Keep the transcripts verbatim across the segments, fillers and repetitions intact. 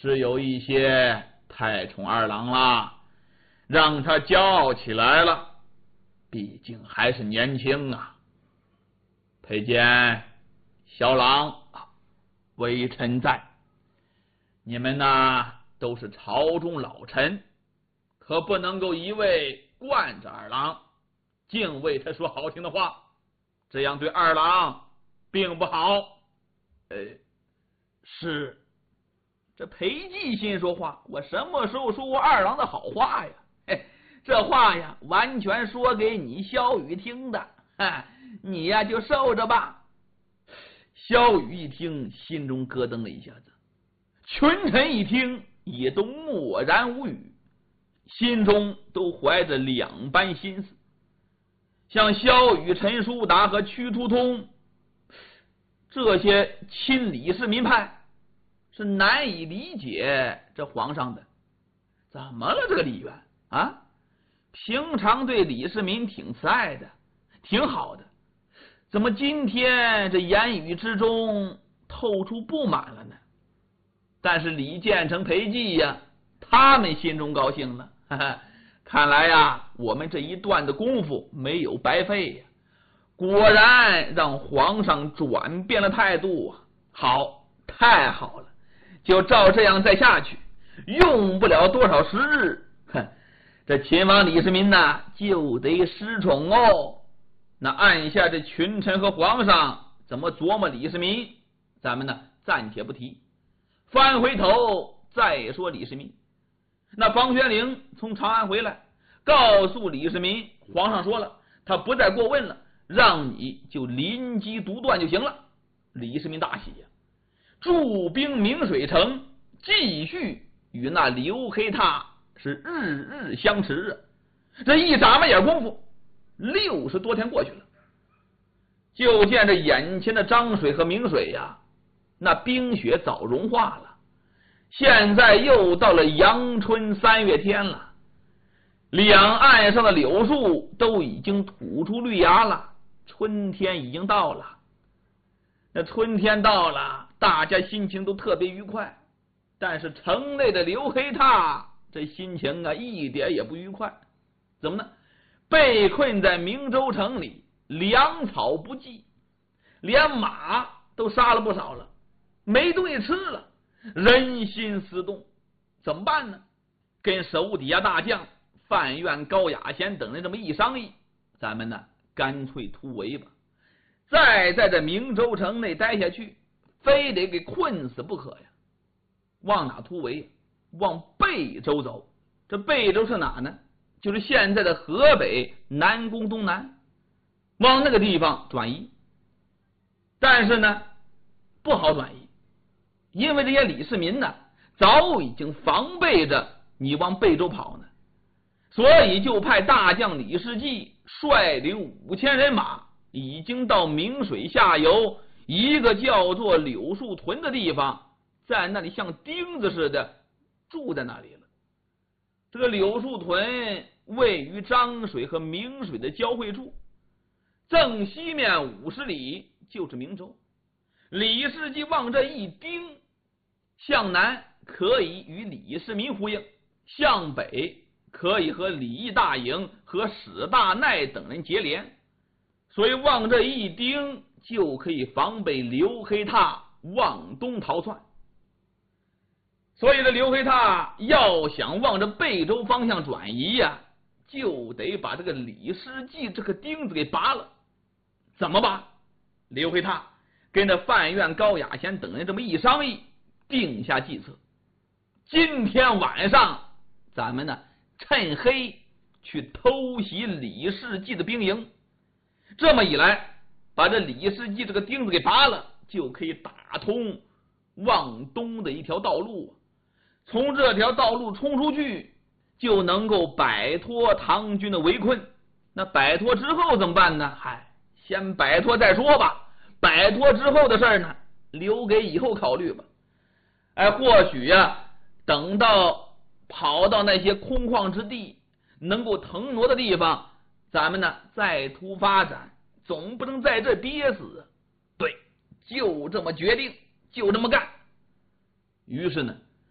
是有一些太宠二郎了，让他骄傲起来了。毕竟还是年轻啊。佩剑、小郎，微臣在。你们呐都是朝中老臣，可不能够一味惯着二郎，净为他说好听的话，这样对二郎并不好。呃，是。这裴寂心说话，我什么时候说过二郎的好话呀？嘿，这话呀，完全说给你萧雨听的，哈，你呀就受着吧。萧雨一听，心中咯噔了一下子，群臣一听也都默然无语，心中都怀着两般心思。像萧雨、陈叔达和屈突通这些亲李世民派，是难以理解这皇上的怎么了？这个李渊啊，平常对李世民挺慈爱的，挺好的，怎么今天这言语之中透出不满了呢？但是李建成、裴寂呀，他们心中高兴了，哈哈，看来呀，我们这一段的功夫没有白费呀，果然让皇上转变了态度啊！好，太好了，就照这样再下去，用不了多少时日，哼，这秦王李世民呐就得失宠哦。那按下这群臣和皇上怎么琢磨李世民，咱们呢暂且不提，翻回头再说李世民。那房玄龄从长安回来，告诉李世民，皇上说了，他不再过问了，让你就临机独断就行了。李世民大喜呀，驻兵明水城，继续与那刘黑闼是日日相持啊。这一眨巴眼功夫，六十多天过去了，就见这眼前的漳水和明水呀，那冰雪早融化了，现在又到了阳春三月天了，两岸上的柳树都已经吐出绿芽了，春天已经到了。那春天到了，大家心情都特别愉快，但是城内的刘黑闼这心情啊一点也不愉快。怎么呢？被困在明州城里，粮草不济，连马都杀了不少了，没东西吃了，人心思动，怎么办呢？跟手底下大将范苑、高雅贤等人这么一商议，咱们呢干脆突围吧，再在这明州城内待下去，非得给困死不可呀。往哪突围？往贝州走。这贝州是哪呢？就是现在的河北南宫东南，往那个地方转移。但是呢不好转移，因为这些李世民呢早已经防备着你往贝州跑呢，所以就派大将李世继率领五千人马，已经到明水下游一个叫做柳树屯的地方，在那里像钉子似的住在那里了。这个柳树屯位于漳水和明水的交汇处，正西面五十里就是明州。李世继往这一盯，向南可以与李世民呼应，向北可以和李义大营和史大鼐等人结连，所以往这一盯就可以防备刘黑闼往东逃窜。所以这刘黑闼要想往这贝州方向转移呀、啊，就得把这个李世继这个钉子给拔了。怎么拔？刘黑闼跟着范苑、高雅贤等人这么一商议，定下计策。今天晚上咱们呢趁黑去偷袭李世继的兵营，这么一来，把这李世继这个钉子给拔了，就可以打通往东的一条道路，从这条道路冲出去，就能够摆脱唐军的围困。那摆脱之后怎么办呢？嗨，先摆脱再说吧，摆脱之后的事呢留给以后考虑吧。哎，或许呀、啊，等到跑到那些空旷之地，能够腾挪的地方，咱们呢再图发展，总不能在这憋死。对，就这么决定，就这么干。于是呢，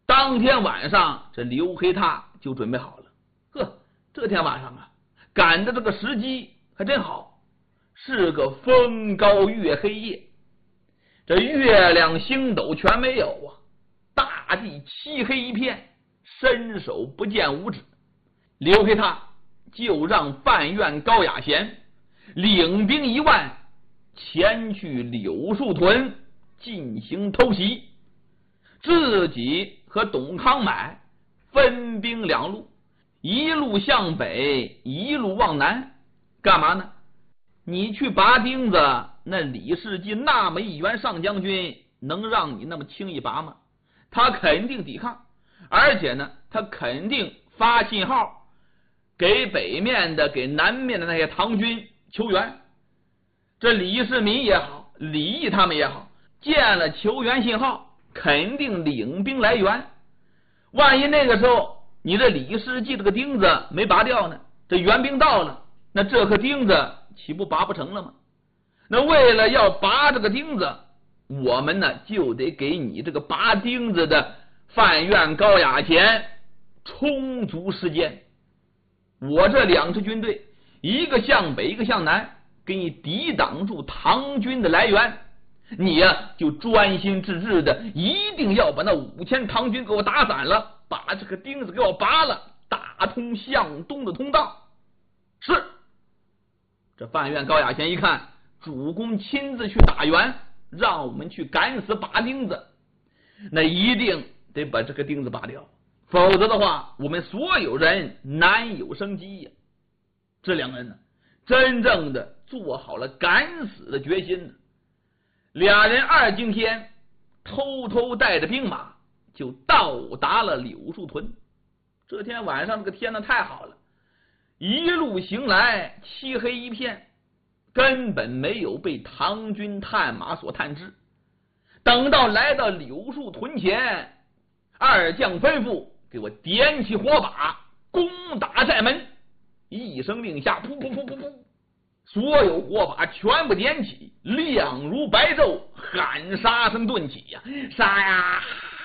当天晚上，这刘黑闼就准备好了。呵，这天晚上啊，赶的这个时机还真好，是个风高月黑夜，这月亮星斗全没有啊，大地漆黑一片，伸手不见五指。刘黑闼就让范苑高雅贤领兵一万前去柳树屯进行偷袭，自己和董康买分兵两路，一路向北，一路往南。干嘛呢？你去拔钉子，那李世绩那么一员上将军能让你那么轻易拔吗？他肯定抵抗，而且呢，他肯定发信号给北面的给南面的那些唐军求援。这李世民也好，李毅他们也好，见了求援信号，肯定领兵来援。万一那个时候你这李世绩这个钉子没拔掉呢，这援兵到了，那这颗钉子岂不拔不成了吗？那为了要拔这个钉子，我们呢就得给你这个拔钉子的范苑高雅贤充足时间。我这两支军队，一个向北，一个向南，给你抵挡住唐军的来源。你呀、啊、就专心致志的，一定要把那五千唐军给我打散了，把这个钉子给我拔了，打通向东的通道。是。这范苑高雅贤一看，主公亲自去打援，让我们去赶死拔钉子，那一定得把这个钉子拔掉，否则的话，我们所有人难有生机呀。这两人呢，真正的做好了敢死的决心呢。俩人二更天偷偷带着兵马就到达了柳树屯。这天晚上这个天呢太好了，一路行来漆黑一片，根本没有被唐军探马所探知。等到来到柳树屯前，二将吩咐给我点起火把，攻打寨门。一声令下，噗噗噗噗噗，所有火把全部点起，亮如白昼，喊杀声顿起呀，杀呀！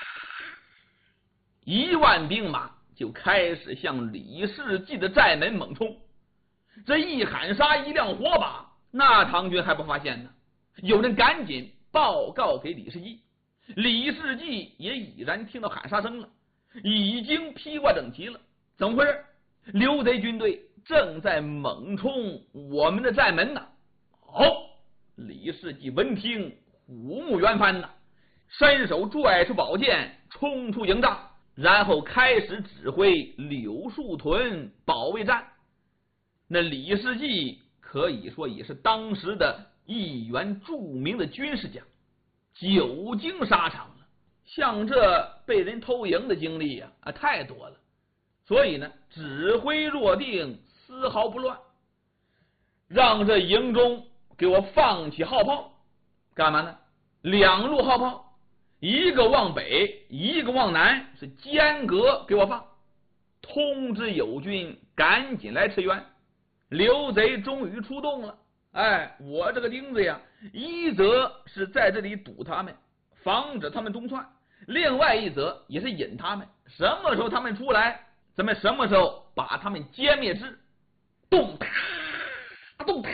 一万兵马就开始向李世绩的寨门猛冲。这一喊杀，一亮火把，那唐军还不发现呢。有人赶紧报告给李世绩，李世绩也已然听到喊杀声了，已经披挂整齐了。怎么回事？刘贼军队正在猛冲我们的寨门呢。哦，李世绩闻听，虎目圆翻呐，伸手拽出宝剑，冲出营帐，然后开始指挥柳树屯保卫战。那李世绩可以说也是当时的一员著名的军事家，久经沙场了，像这被人偷营的经历呀、啊，太多了。所以呢，指挥若定，丝毫不乱，让这营中给我放起号炮。干嘛呢？两路号炮，一个往北，一个往南，是间隔给我放，通知友军赶紧来驰援。刘贼终于出动了。哎，我这个钉子呀，一则是在这里堵他们，防止他们东窜，另外一则也是引他们，什么时候他们出来，咱们什么时候把他们歼灭之。咚啪咚啪，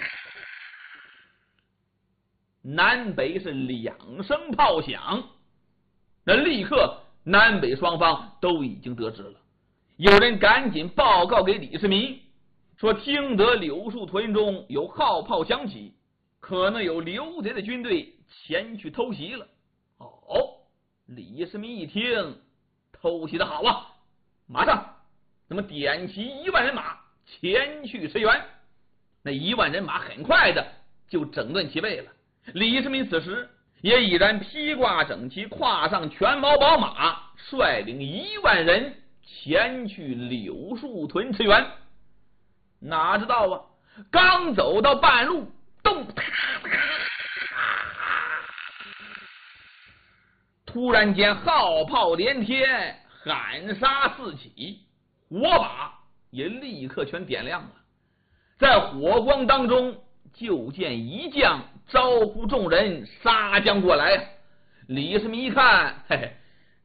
南北是两声炮响，那立刻南北双方都已经得知了。有人赶紧报告给李世民，说听得柳树屯中有号炮响起，可能有刘贼的军队前去偷袭了。哦，李世民一听，偷袭的好啊，马上咱们点齐一万人马前去驰援。那一万人马很快的就整顿齐备了。李世民此时也已然披挂整齐，跨上全毛宝马，率领一万人前去柳树屯驰援。哪知道啊，刚走到半路，咚！突然间号炮连天，喊杀四起，火把也立刻全点亮了。在火光当中，就见一将招呼众人杀将过来。李世民一看，嘿嘿，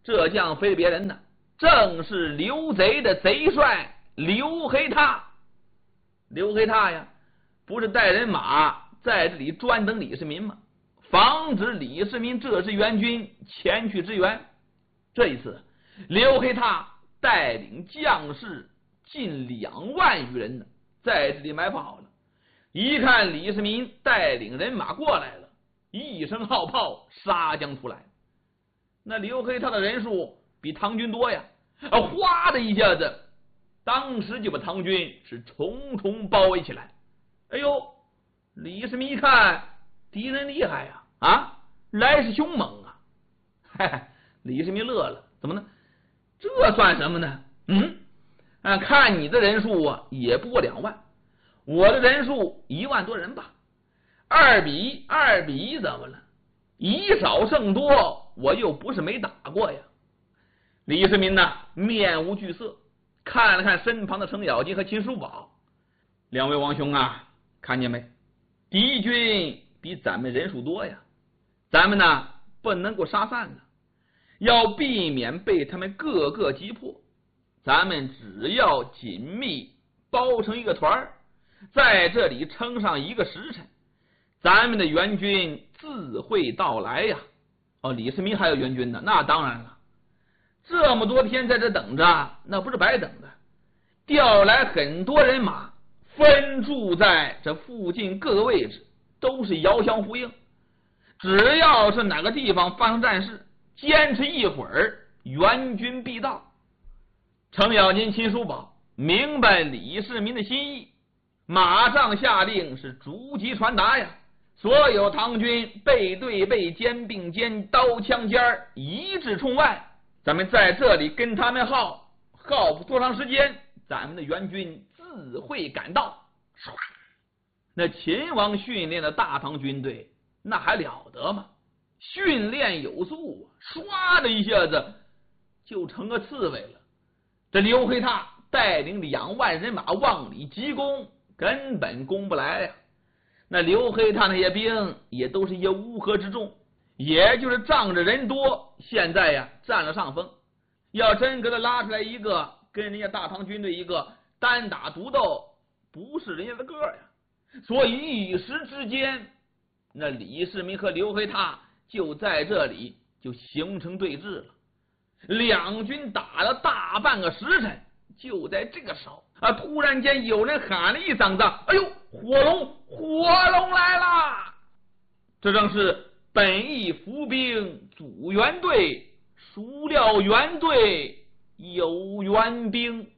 这将非别人呢，正是刘贼的贼帅刘黑闼。刘黑闼呀，不是带人马在这里专等李世民吗？防止李世民这支援军前去支援。这一次，刘黑闼带领将士近两万余人呢，在这里埋伏好了。一看李世民带领人马过来了，一声号炮，杀将出来。那刘黑闼的人数比唐军多呀，啊，哗的一下子，当时就把唐军是重重包围起来。哎呦，李世民一看敌人厉害呀，啊，来势凶猛啊！嘿嘿，李世民乐了，怎么呢？这算什么呢？嗯，啊，看你的人数啊，也不过两万，我的人数一万多人吧，二比一，二比一怎么了？以少胜多，我又不是没打过呀。李世民呢，面无惧色，看了看身旁的程咬金和秦叔宝，两位王兄啊，看见没？敌军比咱们人数多呀，咱们呢不能够杀散了，要避免被他们各个击破。咱们只要紧密包成一个团，在这里撑上一个时辰，咱们的援军自会到来呀。哦，李世民还有援军呢，那当然了，这么多天在这等着，那不是白等的，调来很多人马，分驻在这附近各个位置，都是遥相呼应。只要是哪个地方发生战事，坚持一会儿，援军必到。程咬金、秦叔宝明白李世民的心意，马上下令是逐级传达呀。所有唐军背对背、肩并肩、刀枪尖儿一致冲外，咱们在这里跟他们耗，耗不多长时间，咱们的援军自会赶到。唰，那秦王训练的大唐军队那还了得吗？训练有素，唰的一下子就成个刺猬了。这刘黑闼带领两万人马往里急攻，根本攻不来呀。那刘黑闼那些兵也都是一些乌合之众，也就是仗着人多，现在呀占了上风。要真给他拉出来一个跟人家大唐军队一个单打独斗，不是人家的个呀。所以一时之间，那李世民和刘黑闼就在这里就形成对峙了。两军打了大半个时辰，就在这个时候啊，突然间有人喊了一嗓子：“哎呦，火龙，火龙来了！”这正是本意伏兵阻援队，孰料援队有援兵。